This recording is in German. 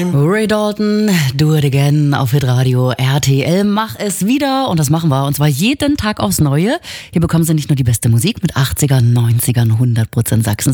Ray Dalton, Do It Again auf Hitradio RTL. Mach es wieder und das machen wir und zwar jeden Tag aufs Neue. Hier bekommen Sie nicht nur die beste Musik mit 80ern, 90ern, 100% Sachsen.